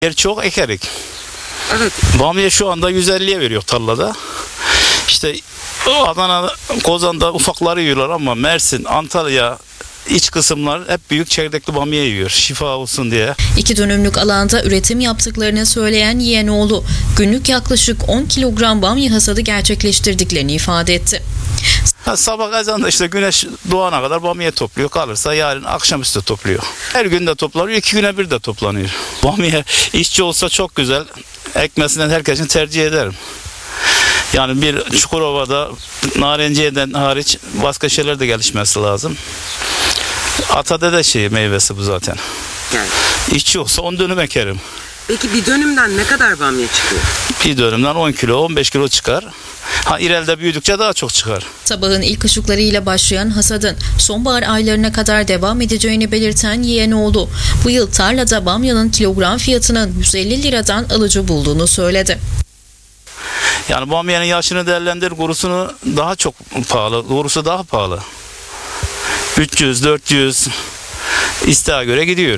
Yer çok ekerik. Evet. Bamya şu anda 150'ye veriyor tarlada. İşte Adana, Kozan'da ufakları yiyorlar ama Mersin, Antalya iç kısımlar hep büyük çekirdekli bamya yiyor. Şifa olsun diye. 2 dönümlük alanda üretim yaptıklarını söyleyen Yeğenoğlu, günlük yaklaşık 10 kilogram bamya hasadı gerçekleştirdiklerini ifade etti. Sabah ezanda işte güneş doğana kadar bamya topluyor. Kalırsa yarın akşamüstü topluyor. Her gün de toplanıyor, 2 güne bir de toplanıyor. Bamya işçi olsa çok güzel. Ekmesinden herkesin tercih ederim. Yani bir Çukurova'da narenciyeden hariç başka şeyler de gelişmesi lazım. Atadede meyvesi bu zaten. Yani. İşçi olsa 10 dönüm ekerim. Peki bir dönümden ne kadar bamya çıkıyor? Bir dönümden 10 kilo, 15 kilo çıkar. İleride büyüdükçe daha çok çıkar. Sabahın ilk ışıklarıyla başlayan hasadın sonbahar aylarına kadar devam edeceğini belirten Yeğenoğlu, bu yıl tarlada bamyanın kilogram fiyatının 150 liradan alıcı bulduğunu söyledi. Yani bamyanın yaşını değerlendir, kurusunu daha çok pahalı, kurusu daha pahalı. 300, 400 isteğe göre gidiyor.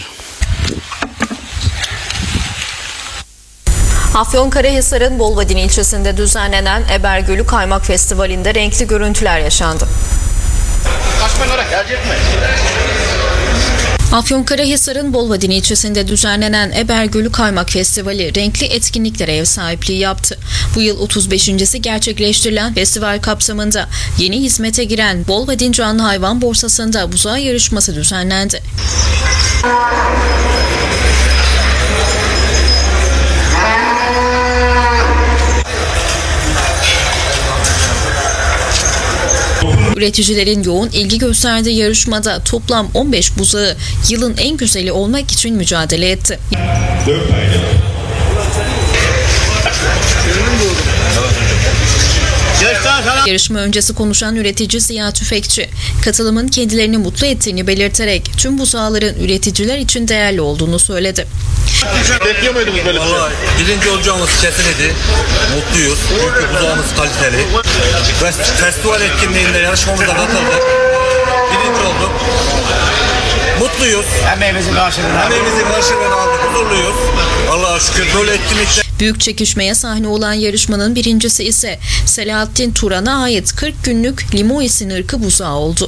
Afyonkarahisar'ın Bolvadin ilçesinde düzenlenen Ebergölü Kaymak Festivali'nde renkli görüntüler yaşandı. Afyonkarahisar'ın Bolvadin ilçesinde düzenlenen Ebergölü Kaymak Festivali renkli etkinliklere ev sahipliği yaptı. Bu yıl 35.'si gerçekleştirilen festival kapsamında yeni hizmete giren Bolvadin Canlı Hayvan Borsası'nda buzağı yarışması düzenlendi. Üreticilerin yoğun ilgi gösterdiği yarışmada toplam 15 buzağı yılın en güzeli olmak için mücadele etti. Yarışma öncesi konuşan üretici Ziya Tüfekçi, katılımın kendilerini mutlu ettiğini belirterek tüm buzağların üreticiler için değerli olduğunu söyledi. Bekliyor muydunuz böyle bir şey? Vallahi birinci olacağımız kesinlikle mutluyuz. Çünkü buzağımız kaliteli. Festival etkinliğinde yarışmamıza katıldık. Birinci olduk. Mutluyuz. Emeğimizin karşılığını aldık. Huzurluyuz. Allah'a şükür böyle etkinlikler. Büyük çekişmeye sahne olan yarışmanın birincisi ise Selahattin Turan'a ait 40 günlük Limoisin ırkı buzağı oldu.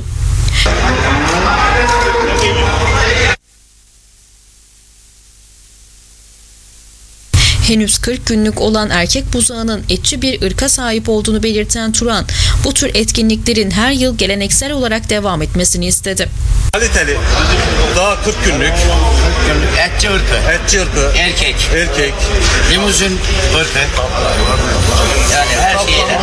Henüz 40 günlük olan erkek buzağının etçi bir ırka sahip olduğunu belirten Turan, bu tür etkinliklerin her yıl geleneksel olarak devam etmesini istedi. Kaliteli. Daha 40 günlük. Etçi ırkı. Erkek. Limuzin ırkı. Yani her şeyle.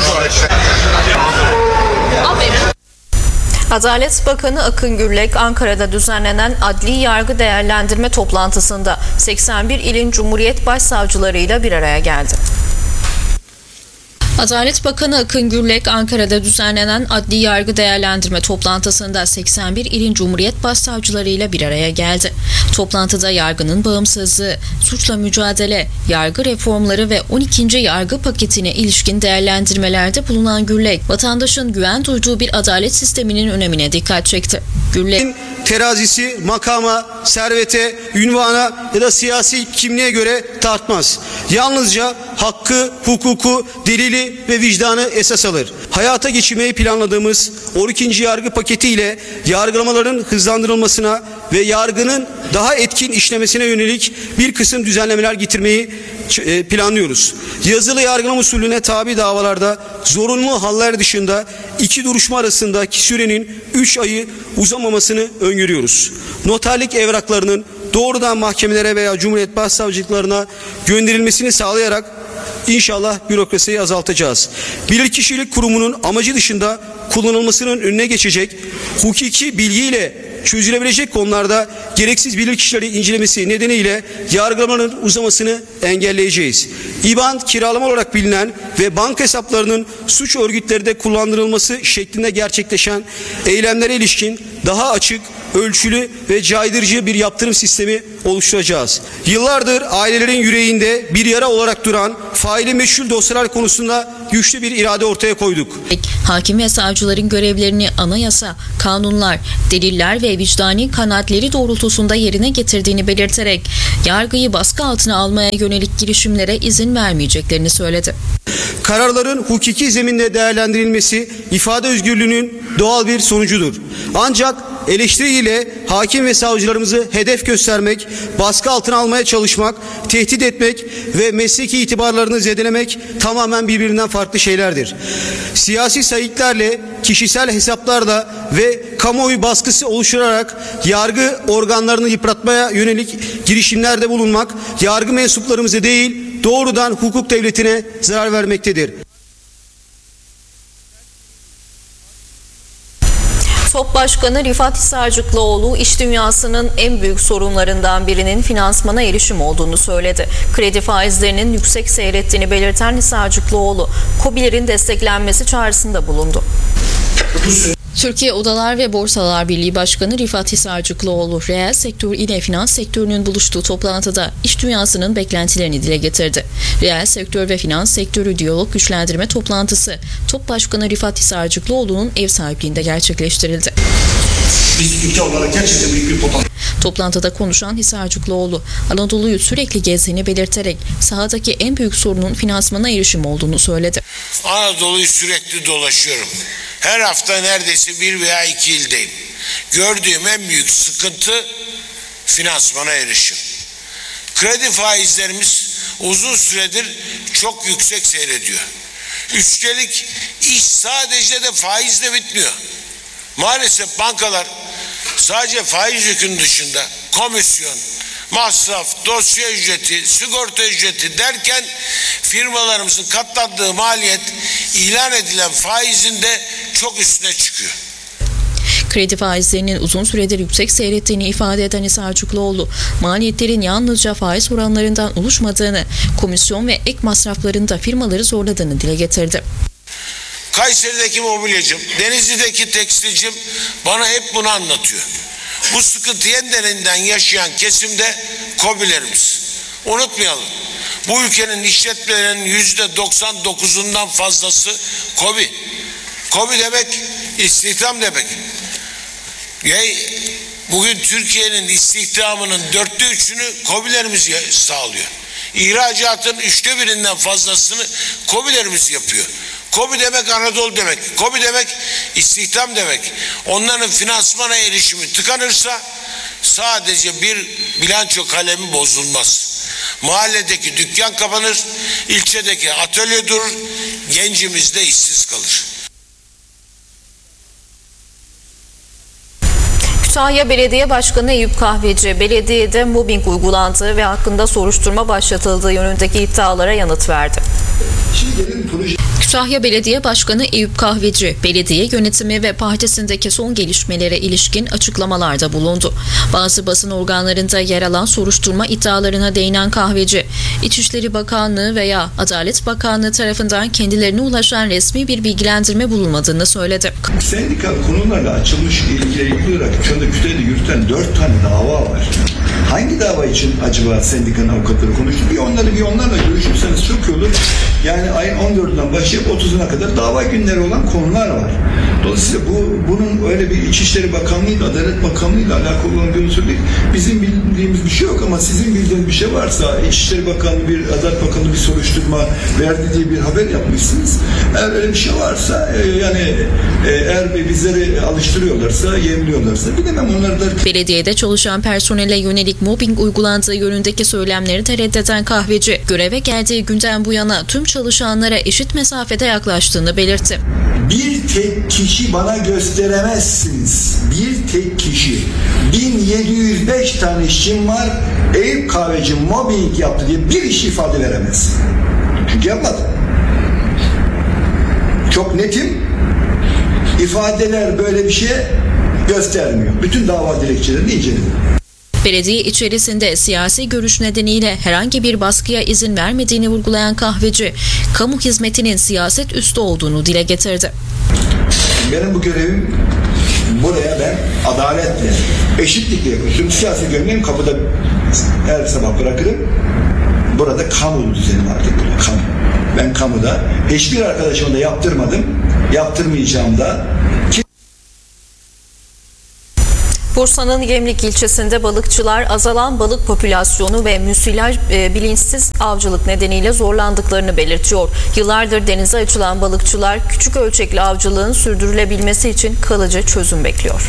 Adalet Bakanı Akın Gürlek, Ankara'da düzenlenen adli yargı değerlendirme toplantısında 81 ilin Cumhuriyet Başsavcılarıyla bir araya geldi. Adalet Bakanı Akın Gürlek, Ankara'da düzenlenen adli yargı değerlendirme toplantısında 81 ilin Cumhuriyet Başsavcılarıyla bir araya geldi. Toplantıda yargının bağımsızlığı, suçla mücadele, yargı reformları ve 12. yargı paketine ilişkin değerlendirmelerde bulunan Gürlek, vatandaşın güven duyduğu bir adalet sisteminin önemine dikkat çekti. Gürlek, terazisi makama, servete, ünvana ya da siyasi kimliğe göre tartmaz. Yalnızca hakkı, hukuku, delili ve vicdanı esas alır. Hayata geçirmeyi planladığımız 12. yargı paketiyle yargılamaların hızlandırılmasına ve yargının daha etkin işlemesine yönelik bir kısım düzenlemeler getirmeyi planlıyoruz. Yazılı yargılama usulüne tabi davalarda zorunlu haller dışında 2 duruşma arasındaki sürenin 3 ayı uzamamasını öngörüyoruz. Noterlik evraklarının doğrudan mahkemelere veya Cumhuriyet Başsavcılıklarına gönderilmesini sağlayarak İnşallah bürokrasiyi azaltacağız. Bilirkişilik kurumunun amacı dışında kullanılmasının önüne geçecek, hukuki bilgiyle çözülebilecek konularda gereksiz bilirkişileri incelemesi nedeniyle yargılamaların uzamasını engelleyeceğiz. İBAN kiralama olarak bilinen ve banka hesaplarının suç örgütlerinde kullandırılması şeklinde gerçekleşen eylemlere ilişkin daha açık, ölçülü ve caydırıcı bir yaptırım sistemi oluşturacağız. Yıllardır ailelerin yüreğinde bir yara olarak duran faili meçhul dosyalar konusunda güçlü bir irade ortaya koyduk. Hakim ve savcıların görevlerini anayasa, kanunlar, deliller ve vicdani kanaatleri doğrultusunda yerine getirdiğini belirterek yargıyı baskı altına almaya yönelik girişimlere izin vermeyeceklerini söyledi. Kararların hukuki zeminde değerlendirilmesi ifade özgürlüğünün doğal bir sonucudur. Ancak eleştiriyle hakim ve savcılarımızı hedef göstermek, baskı altına almaya çalışmak, tehdit etmek ve mesleki itibarlarını zedelemek tamamen birbirinden farklı şeylerdir. Siyasi sayıklarla, kişisel hesaplarla ve kamuoyu baskısı oluşturarak yargı organlarını yıpratmaya yönelik girişimlerde bulunmak, yargı mensuplarımıza değil, doğrudan hukuk devletine zarar vermektedir. TOP Başkanı Rifat Hisarcıklıoğlu, iş dünyasının en büyük sorunlarından birinin finansmana erişim olduğunu söyledi. Kredi faizlerinin yüksek seyrettiğini belirten Hisarcıklıoğlu, KOBİ'lerin desteklenmesi çağrısında bulundu. Türkiye Odalar ve Borsalar Birliği Başkanı Rifat Hisarcıklıoğlu, reel sektör ile finans sektörünün buluştuğu toplantıda iş dünyasının beklentilerini dile getirdi. Reel sektör ve finans sektörü diyalog güçlendirme toplantısı TOP Başkanı Rifat Hisarcıklıoğlu'nun ev sahipliğinde gerçekleştirildi. Biz ülke olarak gerçekten büyük bir potansiyel. Toplantıda konuşan Hisarcıklıoğlu, Anadolu'yu sürekli gezdiğini belirterek sahadaki en büyük sorunun finansmana erişim olduğunu söyledi. Anadolu'yu sürekli dolaşıyorum. Her hafta neredeyse 1 veya 2 ildeyim. Gördüğüm en büyük sıkıntı finansmana erişim. Kredi faizlerimiz uzun süredir çok yüksek seyrediyor. Üstelik iş sadece de faizle bitmiyor. Maalesef bankalar sadece faiz yükünün dışında komisyon, masraf, dosya ücreti, sigorta ücreti derken firmalarımızın katlandığı maliyet ilan edilen faizin de çok üstüne çıkıyor. Kredi faizlerinin uzun süredir yüksek seyrettiğini ifade eden Hisarcıklıoğlu, maliyetlerin yalnızca faiz oranlarından oluşmadığını, komisyon ve ek masraflarında firmaları zorladığını dile getirdi. Kayseri'deki mobilyacım, Denizli'deki tekstilcim bana hep bunu anlatıyor. Bu sıkıntıyı en derinden yaşayan kesimde KOBİ'lerimiz. Unutmayalım, bu ülkenin işletmelerinin %99'undan fazlası KOBİ. KOBİ demek istihdam demek. Bugün Türkiye'nin istihdamının 3/4'ünü KOBİ'lerimiz sağlıyor. İhracatın 1/3'ünden fazlasını KOBİ'lerimiz yapıyor. KOBİ demek Anadolu demek. KOBİ demek istihdam demek. Onların finansmana erişimi tıkanırsa sadece bir bilanço kalemi bozulmaz. Mahalledeki dükkan kapanır, ilçedeki atölye durur, gencimiz de işsiz kalır. Kütahya Belediye Başkanı Eyüp Kahveci, belediyede mobbing uygulandığı ve hakkında soruşturma başlatıldığı yönündeki iddialara yanıt verdi. Kütahya Belediye Başkanı Eyüp Kahveci, belediye yönetimi ve partisindeki son gelişmelere ilişkin açıklamalarda bulundu. Bazı basın organlarında yer alan soruşturma iddialarına değinen Kahveci, İçişleri Bakanlığı veya Adalet Bakanlığı tarafından kendilerine ulaşan resmi bir bilgilendirme bulunmadığını söyledi. Sendikal konularla açılmış ilgili olarak şu anda Kütahya'da yürüten 4 tane dava var. Hangi dava için acaba sendikanın avukatları konuştu? Bir onlarla görüşürseniz çok iyi olur. Yani ayın 14'ünden başlayıp 30'una kadar dava günleri olan konular var. Dolayısıyla bunun öyle bir İçişleri Bakanlığı ile Adalet Bakanlığı ile alakalı olan bir unsur değil. Bizim bildiğimiz bir şey yok ama sizin bildiğiniz bir şey varsa İçişleri Bakanlığı Adalet Bakanlığı bir soruşturma verdi diye bir haber yapmışsınız. Eğer öyle bir şey varsa eğer bizleri alıştırıyorlarsa, yemliyorlarsa bilemem onları da... Belediyede çalışan personele yönelik mobbing uygulandığı yönündeki söylemleri de reddeden Kahveci, göreve geldiği günden bu yana tüm çalışanlara eşit mesafede yaklaştığını belirtti. Bir tek kişi bana gösteremezsiniz. Bir tek kişi. 1705 tane işçim var. Eyüp Kahveci mobbing yaptı diye bir iş ifade veremez. Çünkü yapmadı. Çok netim. İfadeler böyle bir şey göstermiyor. Bütün dava dilekçelerini inceledim. Belediye içerisinde siyasi görüş nedeniyle herhangi bir baskıya izin vermediğini vurgulayan Kahveci, kamu hizmetinin siyaset üstü olduğunu dile getirdi. Benim bu görevim buraya ben adaletle, eşitlikle yaklaşıyorum. Siyasi görevim kapıda Her sabah bırakırım. Burada kamu düzeni vardır. Kamu. Ben kamuda hiçbir arkadaşıma da yaptırmadım. Yaptırmayacağım da. Bursa'nın Gemlik ilçesinde balıkçılar azalan balık popülasyonu ve müsilaj bilinçsiz avcılık nedeniyle zorlandıklarını belirtiyor. Yıllardır denize açılan balıkçılar küçük ölçekli avcılığın sürdürülebilmesi için kalıcı çözüm bekliyor.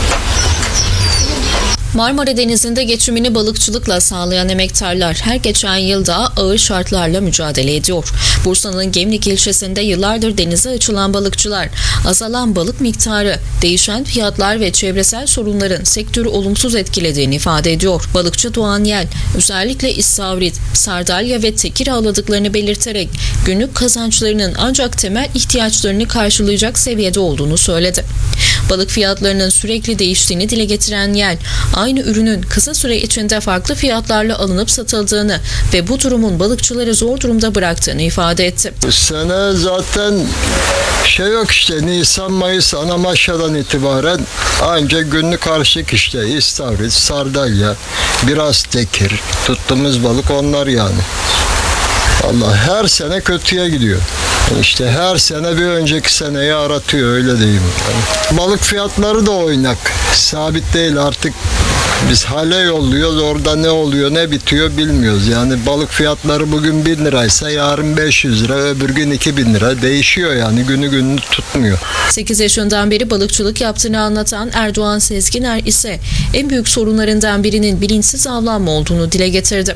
Marmara Denizi'nde geçimini balıkçılıkla sağlayan emektarlar her geçen yıl daha ağır şartlarla mücadele ediyor. Bursa'nın Gemlik ilçesinde yıllardır denize açılan balıkçılar, azalan balık miktarı, değişen fiyatlar ve çevresel sorunların sektörü olumsuz etkilediğini ifade ediyor. Balıkçı Doğan Yel, özellikle istavrit, sardalya ve tekir avladıklarını belirterek günlük kazançlarının ancak temel ihtiyaçlarını karşılayacak seviyede olduğunu söyledi. Balık fiyatlarının sürekli değiştiğini dile getiren Yel, aynı ürünün kısa süre içinde farklı fiyatlarla alınıp satıldığını ve bu durumun balıkçıları zor durumda bıraktığını ifade etti. Bu sene zaten yok işte Nisan-Mayıs Anamaşya'dan itibaren ancak günlük karşılık işte istavrit, sardalya, biraz tekir, tuttuğumuz balık onlar yani. Allah her sene kötüye gidiyor. İşte her sene bir önceki seneyi aratıyor öyle diyeyim. Yani balık fiyatları da oynak. Sabit değil artık. Biz hale yolluyoruz. Orada ne oluyor ne bitiyor bilmiyoruz. Yani balık fiyatları bugün 1000 liraysa yarın 500 lira öbür gün 2000 lira değişiyor yani günü gününü tutmuyor. 8 yaşından beri balıkçılık yaptığını anlatan Erdoğan Sezginer ise en büyük sorunlarından birinin bilinçsiz avlanma olduğunu dile getirdi.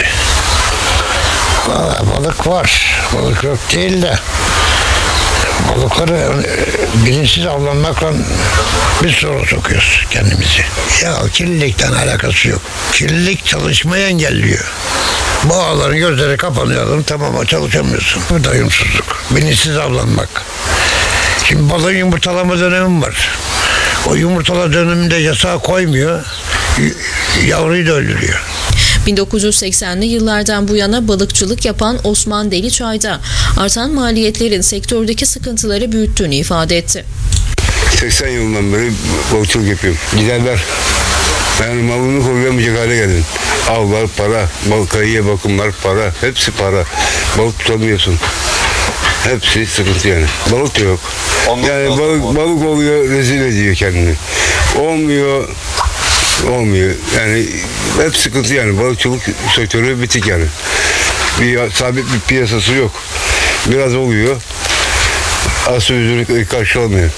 Balık var. Balık yok değil de balıkları bilinçsiz avlanmakla bir soru sokuyoruz kendimizi. Ya kirlilikten alakası yok. Kirlilik çalışmayı engelliyor. Boğaların gözleri kapanıyor. Tamam çalışamıyorsun. Bu da uyumsuzluk. Bilinçsiz avlanmak. Şimdi balığın yumurtalama dönemi var. O yumurtala döneminde yasağı koymuyor. Yavruyu da öldürüyor. 1980'li yıllardan bu yana balıkçılık yapan Osman Deliçay da artan maliyetlerin sektördeki sıkıntıları büyüttüğünü ifade etti. 80 yılından beri balıkçılık yapıyorum. Giderler. Yani malını koruyamayacak hale geldin. Avlar para, kayıya bakımlar para, hepsi para. Balık tutamıyorsun. Hepsi sıkıntı yani. Balık da yok. Yani balık oluyor, rezil ediyor kendini. Olmuyor. Yani hep sıkıntı yani. Balıkçılık sektörü bitik yani. Bir sabit bir piyasası yok. Biraz oluyor. Asıl yüzünü karşılamıyor.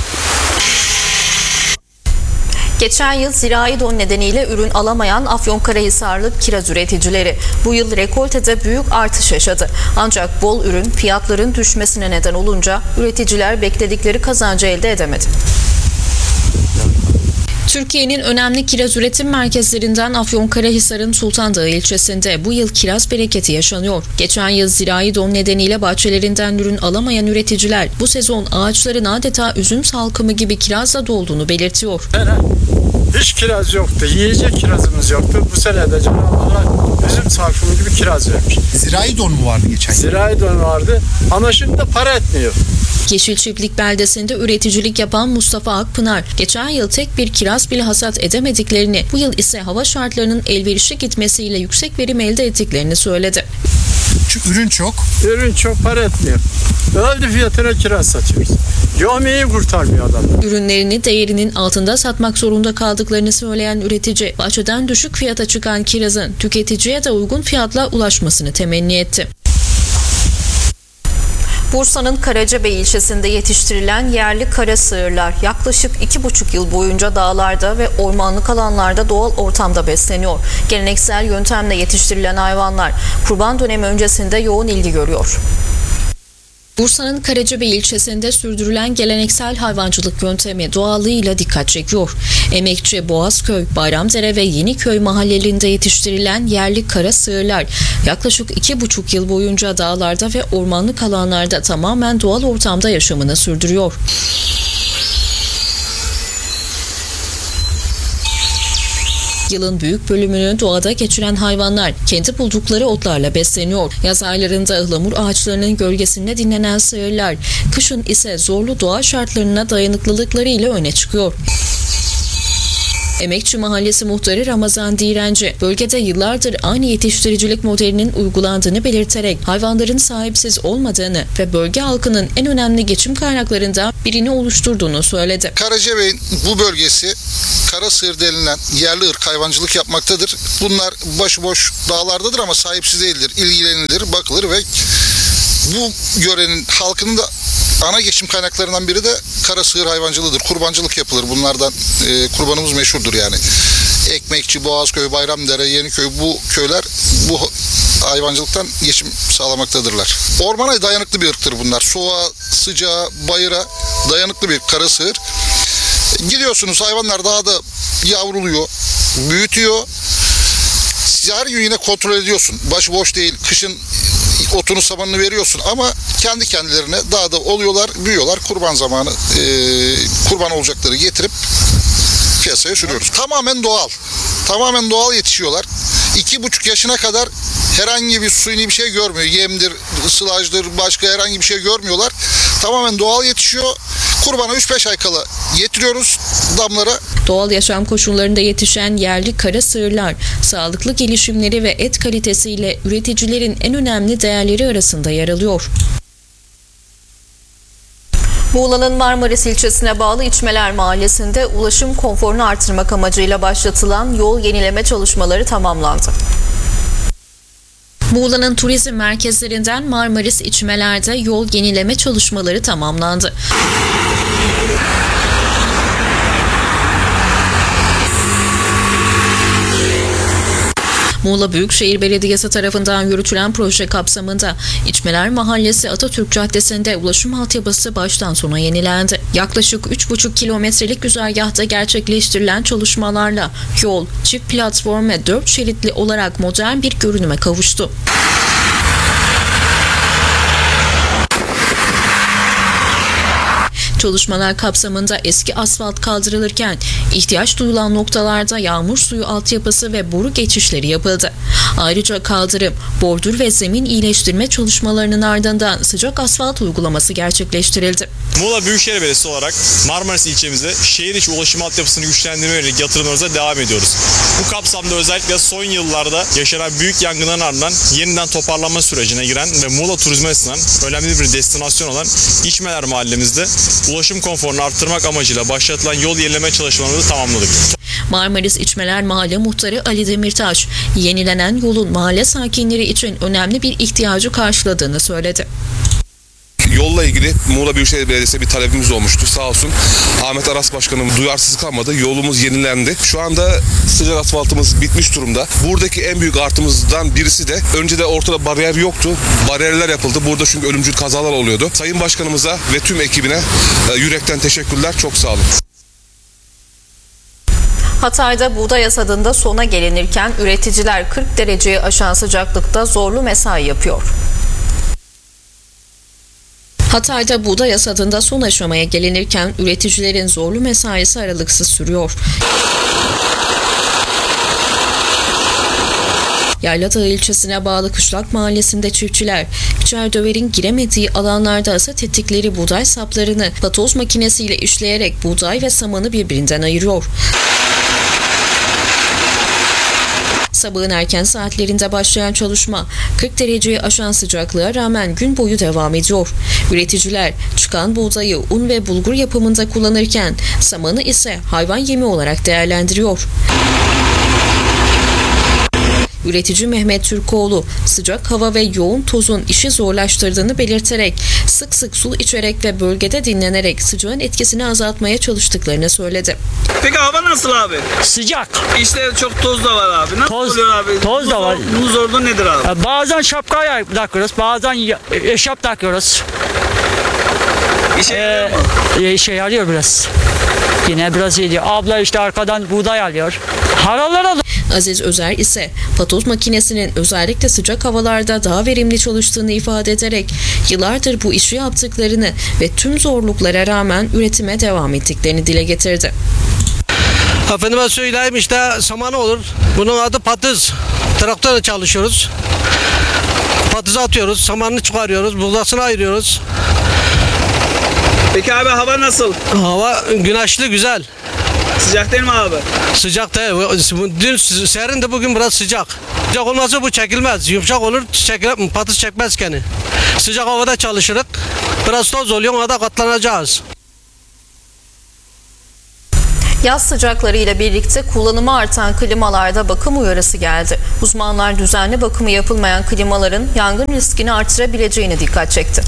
Geçen yıl zirai don nedeniyle ürün alamayan Afyonkarahisarlı kiraz üreticileri bu yıl rekoltede büyük artış yaşadı. Ancak bol ürün fiyatların düşmesine neden olunca üreticiler bekledikleri kazancı elde edemedi. Türkiye'nin önemli kiraz üretim merkezlerinden Afyonkarahisar'ın Sultandağı ilçesinde bu yıl kiraz bereketi yaşanıyor. Geçen yıl zirai don nedeniyle bahçelerinden ürün alamayan üreticiler bu sezon ağaçların adeta üzüm salkımı gibi kirazla dolduğunu belirtiyor. Hiç kiraz yoktu. Yiyecek kirazımız yoktu. Bu sene de Cenab-ı Allah üzüm salkımı gibi kiraz vermiş. Zirai don mu vardı geçen yıl? Zirai don vardı ama şimdi de para etmiyor. Yeşil Çiftlik beldesinde üreticilik yapan Mustafa Akpınar, geçen yıl tek bir kiraz bile hasat edemediklerini, bu yıl ise hava şartlarının elverişli gitmesiyle yüksek verim elde ettiklerini söyledi. Çünkü ürün çok. Ürün çok para etmiyor. Öyle fiyatına kiraz satıyoruz. Yomiyi kurtarmıyor adamlar. Ürünlerini değerinin altında satmak zorunda kaldıklarını söyleyen üretici, bahçeden düşük fiyata çıkan kirazın tüketiciye de uygun fiyatla ulaşmasını temenni etti. Bursa'nın Karacabey ilçesinde yetiştirilen yerli kara sığırlar yaklaşık 2,5 yıl boyunca dağlarda ve ormanlık alanlarda doğal ortamda besleniyor. Geleneksel yöntemle yetiştirilen hayvanlar kurban dönemi öncesinde yoğun ilgi görüyor. Bursa'nın Karacabey ilçesinde sürdürülen geleneksel hayvancılık yöntemi doğallığıyla dikkat çekiyor. Emekçi, Boğazköy, Bayramdere ve Yeniköy mahallelerinde yetiştirilen yerli kara sığırlar yaklaşık 2,5 yıl boyunca dağlarda ve ormanlık alanlarda tamamen doğal ortamda yaşamını sürdürüyor. Yılın büyük bölümünü doğada geçiren hayvanlar kendi buldukları otlarla besleniyor. Yaz aylarında ıhlamur ağaçlarının gölgesinde dinlenen sığırlar, kışın ise zorlu doğa şartlarına dayanıklılıklarıyla öne çıkıyor. Emekçi Mahallesi Muhtarı Ramazan Direnci, bölgede yıllardır aynı yetiştiricilik modelinin uygulandığını belirterek hayvanların sahipsiz olmadığını ve bölge halkının en önemli geçim kaynaklarından birini oluşturduğunu söyledi. Karacabey'in bu bölgesi kara sığır denilen yerli ırk hayvancılık yapmaktadır. Bunlar başıboş dağlardadır ama sahipsiz değildir. İlgilenilir, bakılır ve bu yörenin halkının da ana geçim kaynaklarından biri de kara sığır hayvancılığıdır. Kurbancılık yapılır. Bunlardan kurbanımız meşhurdur yani. Ekmekçi, Boğazköy, Bayramdere, Yeniköy bu köyler bu hayvancılıktan geçim sağlamaktadırlar. Ormana dayanıklı bir ırktır bunlar. Soğuğa, sıcağa, bayıra dayanıklı bir kara sığır. Gidiyorsunuz hayvanlar dağda yavruluyor, büyütüyor. Her gün yine kontrol ediyorsun. Başıboş değil. Kışın otunu samanını veriyorsun ama kendi kendilerine dağda oluyorlar, büyüyorlar. Kurban zamanı kurban olacakları getirip piyasaya sürüyoruz. Tamamen doğal. Tamamen doğal yetişiyorlar. 2,5 yaşına kadar herhangi bir suyunu bir şey görmüyor. Yemdir, sılajdır, başka herhangi bir şey görmüyorlar. Tamamen doğal yetişiyor. Kurbana 3-5 ay kala getiriyoruz damlara. Doğal yaşam koşullarında yetişen yerli kara sığırlar, sağlıklı gelişimleri ve et kalitesiyle üreticilerin en önemli değerleri arasında yer alıyor. Muğla'nın Marmaris ilçesine bağlı İçmeler Mahallesi'nde ulaşım konforunu artırmak amacıyla başlatılan yol yenileme çalışmaları tamamlandı. Muğla'nın turizm merkezlerinden Marmaris İçmeler'de yol yenileme çalışmaları tamamlandı. Muğla Büyükşehir Belediyesi tarafından yürütülen proje kapsamında İçmeler Mahallesi Atatürk Caddesi'nde ulaşım altyapısı baştan sona yenilendi. Yaklaşık 3,5 kilometrelik güzergahta gerçekleştirilen çalışmalarla yol, çift platform ve 4 şeritli olarak modern bir görünüme kavuştu. Çalışmalar kapsamında eski asfalt kaldırılırken ihtiyaç duyulan noktalarda yağmur suyu altyapısı ve boru geçişleri yapıldı. Ayrıca kaldırım, bordür ve zemin iyileştirme çalışmalarının ardından sıcak asfalt uygulaması gerçekleştirildi. Muğla Büyükşehir Belediyesi olarak Marmaris ilçemizde şehir içi ulaşım altyapısını güçlendirmeye yönelik yatırımlarımıza devam ediyoruz. Bu kapsamda özellikle son yıllarda yaşanan büyük yangınların ardından yeniden toparlanma sürecine giren ve Muğla turizmi açısından önemli bir destinasyon olan İçmeler Mahallemizde ulaşım konforunu arttırmak amacıyla başlatılan yol yenileme çalışmalarımızı tamamladık. Marmaris İçmeler Mahalle Muhtarı Ali Demirtaş, yenilenen yolun mahalle sakinleri için önemli bir ihtiyacı karşıladığını söyledi. Yolla ilgili Muğla Büyükşehir Belediyesi'ne bir talebimiz olmuştu. Sağ olsun Ahmet Aras Başkanım duyarsız kalmadı. Yolumuz yenilendi. Şu anda sıcak asfaltımız bitmiş durumda. Buradaki en büyük artımızdan birisi de önce de ortada bariyer yoktu. Bariyerler yapıldı. Burada çünkü ölümcül kazalar oluyordu. Sayın Başkanımıza ve tüm ekibine yürekten teşekkürler. Çok sağ olun. Hatay'da buğday hasadında sona gelinirken üreticiler 40 dereceyi aşan sıcaklıkta zorlu mesai yapıyor. Hatay'da buğday hasadında son aşamaya gelinirken üreticilerin zorlu mesaisi aralıksız sürüyor. Yayladağ ilçesine bağlı Kışlak Mahallesi'nde çiftçiler, biçer-döverin giremediği alanlarda hasat ettikleri buğday saplarını patoz makinesiyle işleyerek buğday ve samanı birbirinden ayırıyor. Sabahın erken saatlerinde başlayan çalışma 40 dereceyi aşan sıcaklığa rağmen gün boyu devam ediyor. Üreticiler çıkan buğdayı un ve bulgur yapımında kullanırken samanı ise hayvan yemi olarak değerlendiriyor. Üretici Mehmet Türkoğlu sıcak hava ve yoğun tozun işi zorlaştırdığını belirterek sık sık su içerek ve bölgede dinlenerek sıcağın etkisini azaltmaya çalıştıklarını söyledi. Peki hava nasıl abi? Sıcak. İşte çok toz da var abi. Nasıl oluyor abi? Toz da var. Bunun zorluğu nedir abi? Bazen şapka takıyoruz, bazen eşarp takıyoruz. İşe yarıyor biraz. Yine biraz iyi diyor. Abla işte arkadan buğday alıyor. Haralar alıyor. Aziz Özer ise patoz makinesinin özellikle sıcak havalarda daha verimli çalıştığını ifade ederek yıllardır bu işi yaptıklarını ve tüm zorluklara rağmen üretime devam ettiklerini dile getirdi. Efendime söyleyeyim işte samanı olur. Bunun adı patız. Traktörle çalışıyoruz. Patızı atıyoruz, samanını çıkarıyoruz, buğdasını ayırıyoruz. Peki abi hava nasıl? Hava güneşli, güzel. Sıcak değil mi abi? Sıcak değil. Dün serindi, bugün biraz sıcak. Sıcak olmazsa bu çekilmez. Yumuşak olur, patates çekmez kendi. Sıcak havada çalışırız. Biraz toz oluyor, ona da katlanacağız. Yaz sıcaklarıyla birlikte kullanımı artan klimalarda bakım uyarısı geldi. Uzmanlar düzenli bakımı yapılmayan klimaların yangın riskini artırabileceğine dikkat çekti.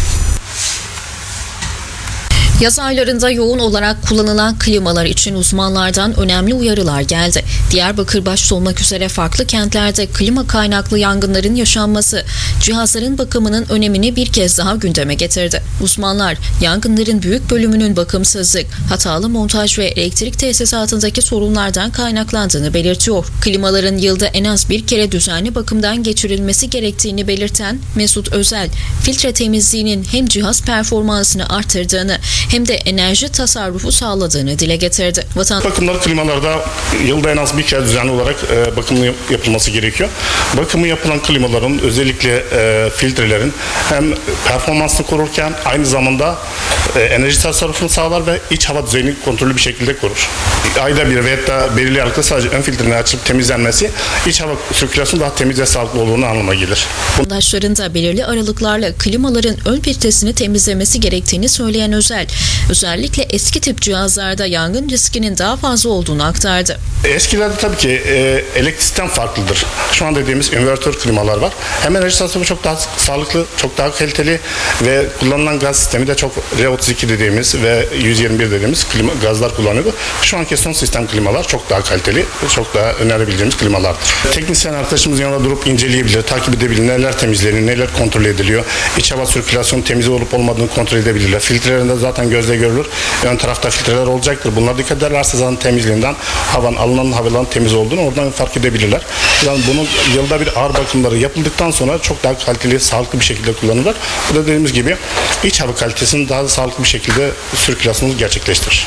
Yaz aylarında yoğun olarak kullanılan klimalar için uzmanlardan önemli uyarılar geldi. Diyarbakır başta olmak üzere farklı kentlerde klima kaynaklı yangınların yaşanması, cihazların bakımının önemini bir kez daha gündeme getirdi. Uzmanlar, yangınların büyük bölümünün bakımsızlık, hatalı montaj ve elektrik tesisatındaki sorunlardan kaynaklandığını belirtiyor. Klimaların yılda en az bir kere düzenli bakımdan geçirilmesi gerektiğini belirten Mesut Özel, filtre temizliğinin hem cihaz performansını artırdığını hem de enerji tasarrufu sağladığını dile getirdi. Bakımları klimalarda yılda en az bir kere düzenli olarak bakımı yapılması gerekiyor. Bakımı yapılan klimaların özellikle filtrelerin hem performansını korurken aynı zamanda enerji tasarrufunu sağlar ve iç hava düzeyini kontrollü bir şekilde korur. Ayda bir veya da belirli aralıkta sadece ön filtrenin açılıp temizlenmesi iç hava sirkülasyonu daha temiz ve sağlıklı olduğunu anlamına gelir. Vatandaşların belirli aralıklarla klimaların ön filtresini temizlemesi gerektiğini söyleyen Özel, özellikle eski tip cihazlarda yangın riskinin daha fazla olduğunu aktardı. Eskilerde tabii ki elektrikten farklıdır. Şu an dediğimiz invertör klimalar var. Hem enerji tasarrufu çok daha sağlıklı, çok daha kaliteli ve kullanılan gaz sistemi de çok R32 dediğimiz ve 121 dediğimiz gazlar kullanıyordu. Şu anki son sistem klimalar çok daha kaliteli, çok daha önerebileceğimiz klimalardır. Teknisyen arkadaşımızın yanında durup inceleyebilir, takip edebilir, neler temizleniyor, neler kontrol ediliyor. İç hava sirkülasyonu temiz olup olmadığını kontrol edebilirler. Filtrelerinde zaten gözle görülür. Ön tarafta filtreler olacaktır. Bunlar dikkat ederlerse zaten temizliğinden alınan havaların temiz olduğunu oradan fark edebilirler. Yani bunu yılda bir ağır bakımları yapıldıktan sonra çok daha kaliteli, sağlıklı bir şekilde kullanırlar. Bu da dediğimiz gibi iç hava kalitesini daha sağlıklı bir şekilde sirkülasyonu gerçekleştirir.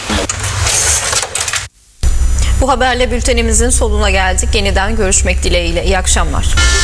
Bu haberle bültenimizin sonuna geldik. Yeniden görüşmek dileğiyle. İyi akşamlar.